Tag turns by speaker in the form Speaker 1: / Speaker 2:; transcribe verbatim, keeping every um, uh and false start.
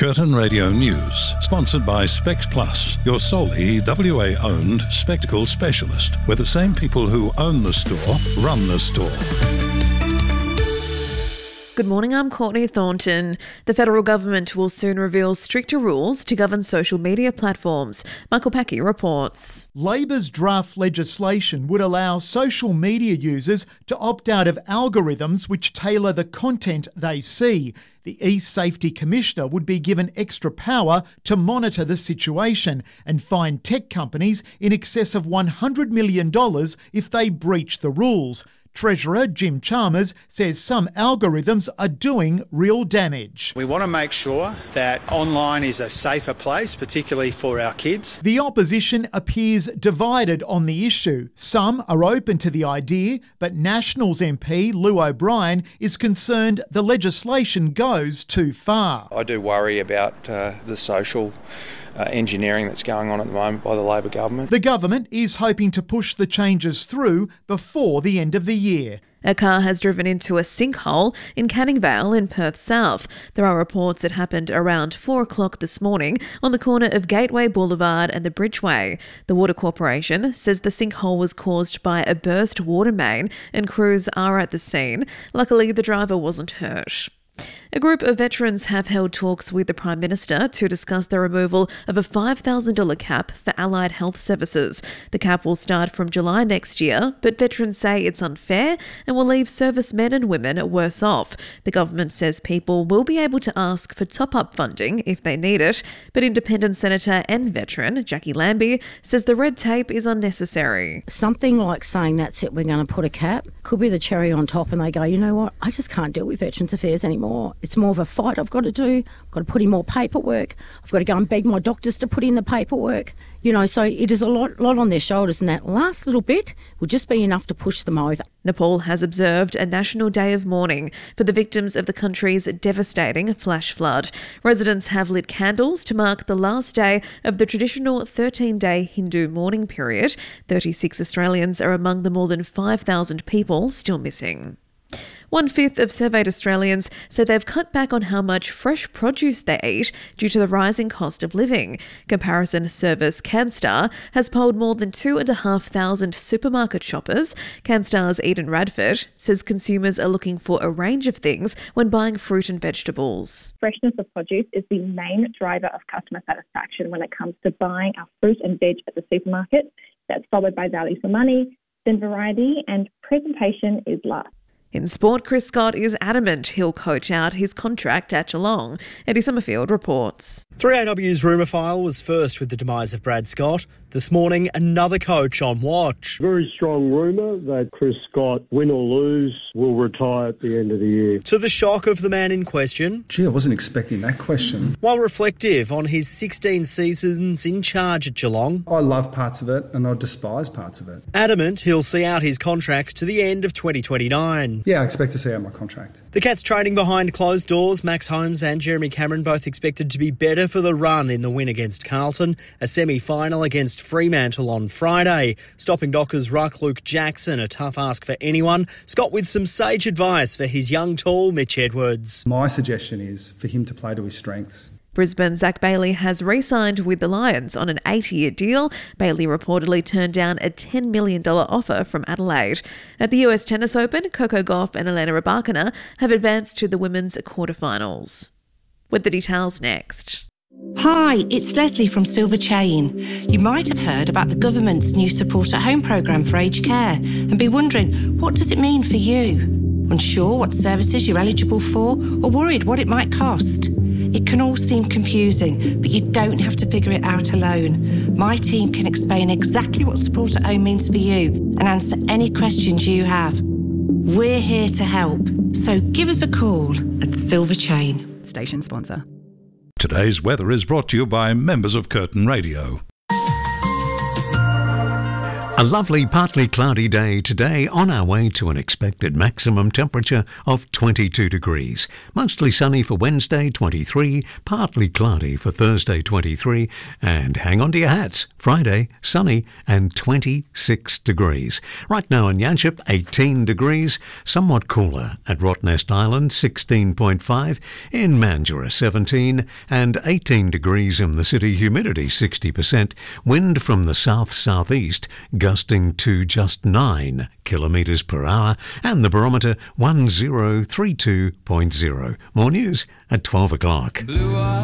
Speaker 1: Curtin Radio News, sponsored by Specs Plus, your solely W A-owned spectacle specialist, where the same people who own the store run the store.
Speaker 2: Good morning, I'm Courtney Thornton. The federal government will soon reveal stricter rules to govern social media platforms. Michael Packey reports.
Speaker 3: Labor's draft legislation would allow social media users to opt out of algorithms which tailor the content they see. The e-Safety Commissioner would be given extra power to monitor the situation and fine tech companies in excess of one hundred million dollars if they breach the rules. Treasurer Jim Chalmers says some algorithms are doing real damage.
Speaker 4: We want to make sure that online is a safer place, particularly for our kids.
Speaker 3: The opposition appears divided on the issue. Some are open to the idea, but Nationals M P Lou O'Brien is concerned the legislation goes too far.
Speaker 5: I do worry about uh, the social Uh, engineering that's going on at the moment by the Labor government.
Speaker 3: The government is hoping to push the changes through before the end of the year.
Speaker 2: A car has driven into a sinkhole in Canning Vale in Perth South. There are reports it happened around four o'clock this morning on the corner of Gateway Boulevard and the Bridgeway. The Water Corporation says the sinkhole was caused by a burst water main and crews are at the scene. Luckily, the driver wasn't hurt. A group of veterans have held talks with the Prime Minister to discuss the removal of a five thousand dollars cap for allied health services. The cap will start from July next year, but veterans say it's unfair and will leave servicemen and women worse off. The government says people will be able to ask for top-up funding if they need it, but Independent Senator and veteran Jackie Lambie says the red tape is unnecessary.
Speaker 6: Something like saying that's it, we're going to put a cap, could be the cherry on top, and they go, you know what, I just can't deal with Veterans Affairs anymore. It's more of a fight I've got to do. I've got to put in more paperwork. I've got to go and beg my doctors to put in the paperwork. You know, so it is a lot, lot on their shoulders, and that last little bit will just be enough to push them over.
Speaker 2: Nepal has observed a national day of mourning for the victims of the country's devastating flash flood. Residents have lit candles to mark the last day of the traditional thirteen-day Hindu mourning period. thirty-six Australians are among the more than five thousand people still missing. One-fifth of surveyed Australians said they've cut back on how much fresh produce they eat due to the rising cost of living. Comparison service Canstar has polled more than two and a half thousand supermarket shoppers. Canstar's Eden Radford says consumers are looking for a range of things when buying fruit and vegetables.
Speaker 7: Freshness of produce is the main driver of customer satisfaction when it comes to buying our fruit and veg at the supermarket. That's followed by value for money, then variety, and presentation is last.
Speaker 2: In sport, Chris Scott is adamant he'll coach out his contract at Geelong. Eddie Summerfield reports.
Speaker 8: three A W's rumour file was first with the demise of Brad Scott. This morning, another coach on watch.
Speaker 9: Very strong rumour that Chris Scott, win or lose, will retire at the end of the year.
Speaker 8: To the shock of the man in question.
Speaker 10: Gee, I wasn't expecting that question.
Speaker 8: While reflective on his sixteen seasons in charge at Geelong.
Speaker 10: I love parts of it and I despise parts of it.
Speaker 8: Adamant he'll see out his contract to the end of twenty twenty-nine.
Speaker 10: Yeah, I expect to see out my contract.
Speaker 8: The Cats training behind closed doors. Max Holmes and Jeremy Cameron both expected to be better for the run in the win against Carlton. A semi-final against Fremantle on Friday. Stopping Dockers ruck Luke Jackson, a tough ask for anyone. Scott with some sage advice for his young tall Mitch Edwards.
Speaker 10: My suggestion is for him to play to his strengths.
Speaker 2: Brisbane's Zach Bailey has re-signed with the Lions on an eight-year deal. Bailey reportedly turned down a ten million dollars offer from Adelaide. At the U S Tennis Open, Coco Gauff and Elena Rybakina have advanced to the women's quarterfinals. With the details next.
Speaker 11: Hi, it's Leslie from Silver Chain. You might have heard about the government's new Support at Home programme for aged care and be wondering, what does it mean for you? Unsure what services you're eligible for or worried what it might cost? It can all seem confusing, but you don't have to figure it out alone. My team can explain exactly what Support at Home means for you and answer any questions you have. We're here to help, so give us a call at Silver Chain.
Speaker 12: Station sponsor.
Speaker 1: Today's weather is brought to you by members of Curtin Radio.
Speaker 12: A lovely partly cloudy day today, on our way to an expected maximum temperature of twenty-two degrees. Mostly sunny for Wednesday, twenty-three, partly cloudy for Thursday, twenty-three, and hang on to your hats, Friday, sunny and twenty-six degrees. Right now in Yanchep, eighteen degrees, somewhat cooler at Rottnest Island, sixteen point five, in Mandurah, seventeen, and eighteen degrees in the city, humidity sixty percent, wind from the south-southeast, gusting to just nine kilometres per hour, and the barometer one zero three two point zero. More news at twelve o'clock.